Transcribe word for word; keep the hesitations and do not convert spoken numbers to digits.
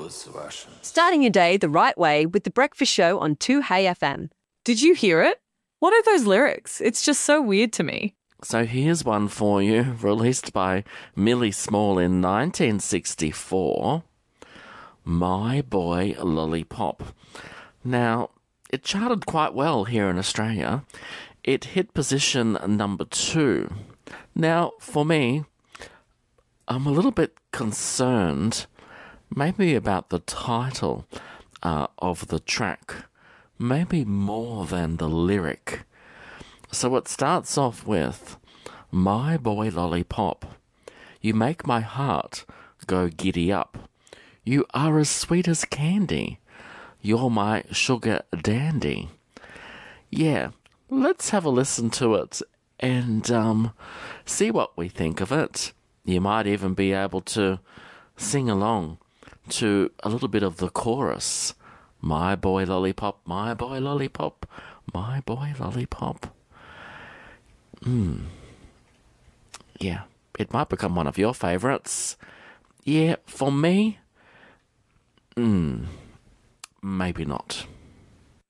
Starting your day the right way with The Breakfast Show on two Hey F M. Did you hear it? What are those lyrics? It's just so weird to me. So here's one for you, released by Millie Small in nineteen sixty-four. My Boy Lollipop. Now, it charted quite well here in Australia. It hit position number two. Now, for me, I'm a little bit concerned maybe about the title uh, of the track, maybe more than the lyric. So it starts off with, My Boy Lollipop, you make my heart go giddy up. You are as sweet as candy. You're my sugar dandy. Yeah, let's have a listen to it and um, see what we think of it. You might even be able to sing along to a little bit of the chorus. My boy lollipop, my boy lollipop, my boy lollipop. Hmm. Yeah, it might become one of your favourites. Yeah, for me, hmm, maybe not.